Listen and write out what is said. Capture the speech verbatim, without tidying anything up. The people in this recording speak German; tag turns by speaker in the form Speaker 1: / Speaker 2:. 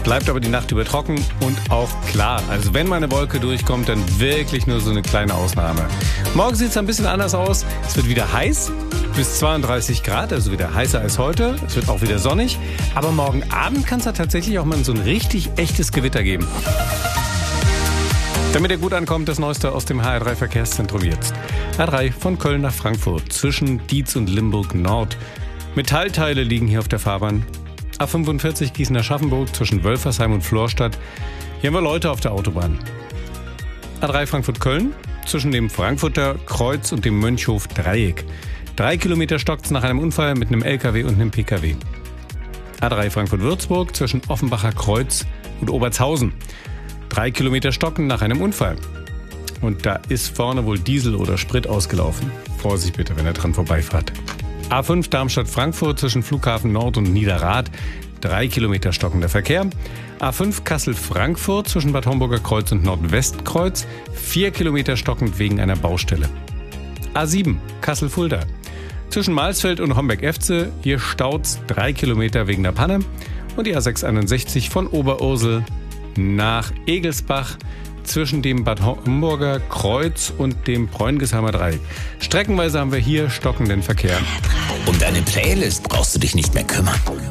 Speaker 1: bleibt aber die Nacht über trocken und auch klar. Also wenn mal eine Wolke durchkommt, dann wirklich nur so eine kleine Ausnahme. Morgen sieht es ein bisschen anders aus. Es wird wieder heiß, bis zweiunddreißig Grad, also wieder heißer als heute. Es wird auch wieder sonnig. Aber morgen Abend kann es da tatsächlich auch mal so ein richtig echtes Gewitter geben. Damit ihr gut ankommt, das Neueste aus dem H R drei Verkehrszentrum jetzt. H R drei von Köln nach Frankfurt, zwischen Dietz und Limburg Nord. Metallteile liegen hier auf der Fahrbahn. A fünfundvierzig Gießen-Aschaffenburg zwischen Wölfersheim und Florstadt. Hier haben wir Leute auf der Autobahn. A drei Frankfurt-Köln zwischen dem Frankfurter Kreuz und dem Mönchhof Dreieck. Drei Kilometer stockt's nach einem Unfall mit einem L K W und einem P K W. A drei Frankfurt-Würzburg zwischen Offenbacher Kreuz und Obertshausen. Drei Kilometer stocken nach einem Unfall. Und da ist vorne wohl Diesel oder Sprit ausgelaufen. Vorsicht bitte, wenn ihr dran vorbeifahrt. A fünf Darmstadt-Frankfurt zwischen Flughafen Nord und Niederrad. Drei Kilometer stockender Verkehr. A fünf Kassel-Frankfurt zwischen Bad Homburger Kreuz und Nordwestkreuz. Vier Kilometer stockend wegen einer Baustelle. A sieben Kassel-Fulda. Zwischen Mahlsfeld und Homberg-Efze. Hier staut's drei Kilometer wegen der Panne. Und die A sechshunderteinundsiebzig von Oberursel nach Egelsbach zwischen dem Bad Homburger Kreuz und dem Bräungesheimer Dreieck. Streckenweise haben wir hier stockenden Verkehr.
Speaker 2: Um deine Playlist brauchst du dich nicht mehr kümmern.